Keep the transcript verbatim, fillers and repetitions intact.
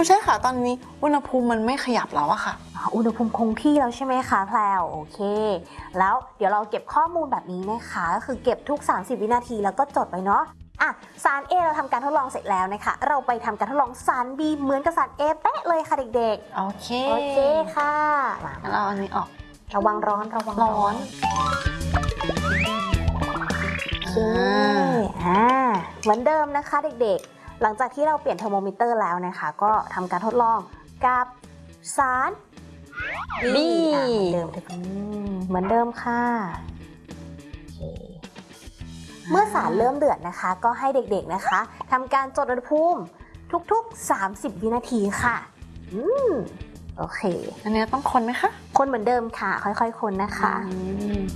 คุณชายค่ะตอนนี้อุณหภูมิมันไม่ขยับแล้วอะค่ะอุณหภูมิคงที่แล้วใช่ไหมคะแพลวโอเคแล้วเดี๋ยวเราเก็บข้อมูลแบบนี้นะคะก็คือเก็บทุกสามสิบวินาทีแล้วก็จดไปเนาะอ่ะสาร A เราทำการทดลองเสร็จแล้วนะคะเราไปทำการทดลองสาร B เหมือนกับสาร A เป๊ะเลยค่ะเด็กๆโอเคโอเคค่ะงั้นเราอันนี้ออกระวังร้อนระวังร้อนโอเคอ่าเหมือนเดิมนะคะเด็กๆหลังจากที่เราเปลี่ยนเทอร์โมมิเตอร์แล้วนะคะก็ทำการทดลองกับสาร B เหมือนเดิมเหมือนเดิมค่ะเมื่อสารเริ่มเดือดนะคะก็ให้เด็กๆนะคะทำการจดอุณหภูมิทุกๆสามสิบวินาทีค่ะอืมโอเคอันนี้ต้องคนไหมคะคนเหมือนเดิมค่ะค่อยๆคนนะคะ